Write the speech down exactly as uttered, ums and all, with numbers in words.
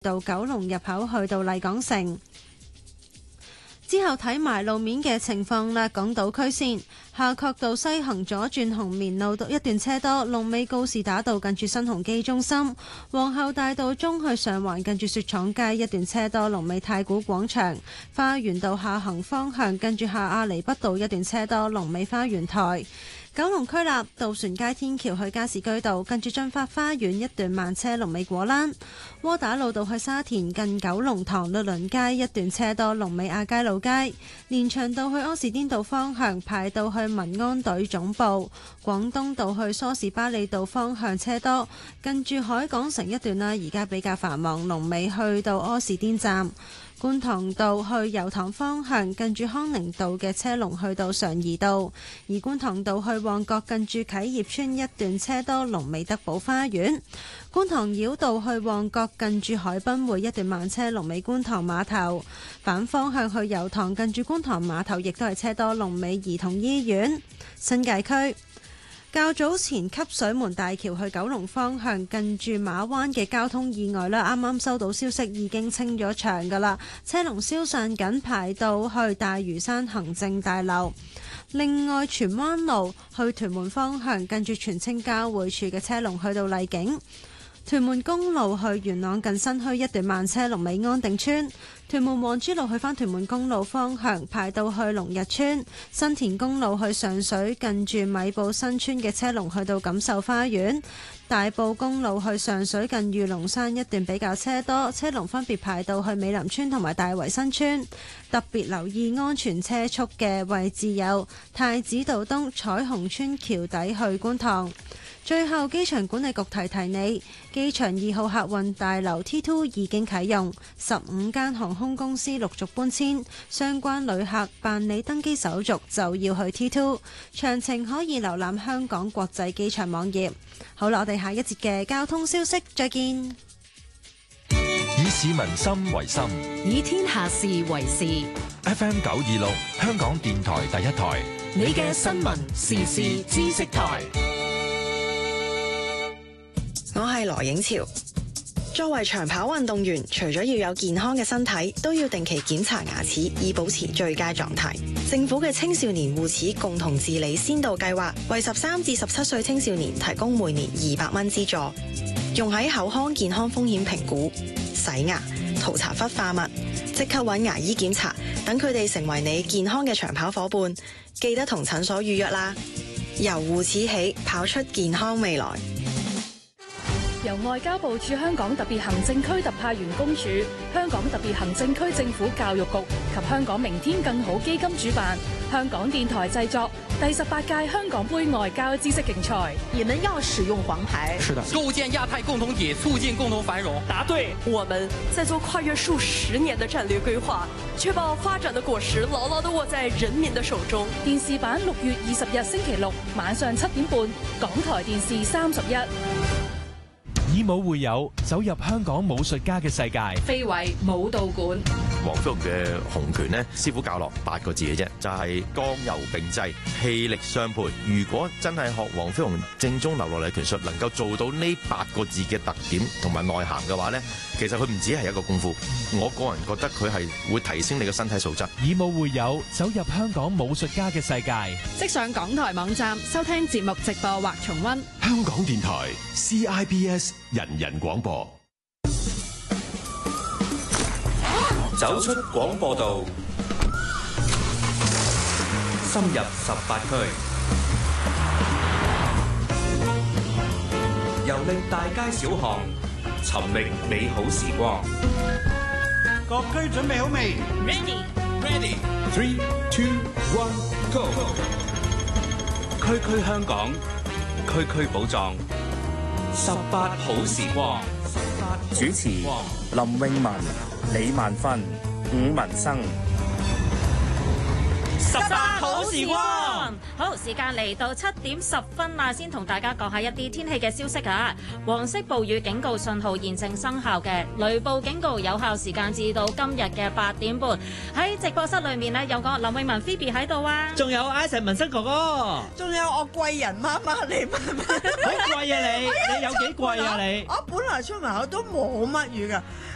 到九龍入口去到麗港城。之後睇埋路面嘅情況啦，港島區線夏慤道西行左轉紅棉路一段車多，龍尾告士打道近住新鴻基中心；皇后大道中去上環近住雪廠街一段車多，龍尾太古廣場；花園道下行方向近住下亞厘畢道一段車多，龍尾花園台。九龍區立渡船街天橋去加士居道，近住進發花園一段慢車，龍尾果欄；窩打老道去沙田近九龍塘律倫街一段車多，龍尾亞皆老街；連翔道去柯士甸道方向排到去民安隊總部；廣東道去梳士巴利道方向車多，近住海港城一段啦，而家比較繁忙，龍尾去到柯士甸站。觀塘道去油塘方向，近住康寧道嘅車龍去到常怡道；而觀塘道去旺角近住啟業邨一段車多，龍尾德寶花園。觀塘繞道去旺角近住海濱會一段慢車，龍尾觀塘碼頭。反方向去油塘近住觀塘碼頭亦都係車多，龍尾兒童醫院。新界區較早前汲水門大橋去九龍方向近住馬灣嘅交通意外啦，啱啱收到消息已經清咗場㗎啦，車龍消散緊，排到去大嶼山行政大樓。另外，荃灣路去屯門方向近住荃青交匯處嘅車龍去到麗景。屯門公路去元朗近新墟一段慢車，龍尾安定村；屯門皇珠路去返屯門公路方向排到去龍日村；新田公路去上水近住米埔新村嘅車龍去到錦繡花園；大埔公路去上水近御龍山一段比較車多，車龍分別排到去美林村同埋大圍新村。特別留意安全車速嘅位置有太子道東彩虹村橋底去觀塘。最後，機場管理局提提你，機場二號客運大樓 T 二 已經啟用，十五間航空公司陸續搬遷，相關旅客辦理登機手續就要去 T 二，詳情可以瀏覽香港國際機場網頁。好啦，我哋下一節嘅交通消息再見。 以市民心為心， 以天下事為事。 F M 九二六，香港電台第一台， 你嘅新聞時事知識台。 我係羅影潮。作為長跑運動員，除咗要有健康嘅身體，都要定期檢查牙齒，以保持最佳狀態。政府嘅青少年護齒共同治理先導計劃，為十三至十七歲青少年提供每年二百蚊資助，用喺口腔健康風險評估、洗牙、塗搽氟化物，即刻揾牙醫檢查，等佢哋成為你健康嘅長跑夥伴。記得同診所預約啦。由護齒起，跑出健康未來。 由外交部駐香港特別行政區特派員公署、香港特別行政區政府教育局及香港明天更好基金主辦，香港電台製作第十八屆香港杯外交知識競賽。 你們要使用黃牌。 是的。構建亞太共同體，促進共同繁榮。 答對。我們在做跨越數十年的戰略規劃，確保發展的果實牢牢地握在人民的手中。 電視版六月二十日星期六晚上七點半，港台電視三十一。 以武會友，走入香港武術家嘅世界。 非遺武道館。 黃飛鴻嘅洪拳呢，師傅教落八個字嘅啫，就係剛柔並濟，氣力相配。如果真係學黃飛鴻正宗流落嚟拳術，能夠做到呢八個字嘅特點同埋內涵嘅話呢，其實佢唔止係一個功夫。我個人覺得佢係會提升你嘅身體素質。 以武會友，走入香港武術家嘅世界。 即上港台網站收聽節目直播或重溫。 香港電台 C I B S 人人廣播。 走出廣播道，深入十八區，遊歷大街小巷，尋覓美好時光。 各區準備好未 ？Ready, ready. Three, two, one, go. 區區香港，區區寶藏，十八好時光。 主持林詠雯、李萬芬、伍文生。 十八好時光，好，時間嚟到七點十分啦，先同大家講下一啲天氣嘅消息啊。黃色暴雨警告信號現正生效嘅，雷暴警告有效時間至到今日嘅八點半。喺直播室裏面呢，有個林詠雯 Phoebe 喺度啊， 仲有 Ivan 文生哥哥， 仲有我貴人媽媽李媽媽， 好貴啊你，你有幾貴啊你？ 我本來出門口都冇乜雨噶。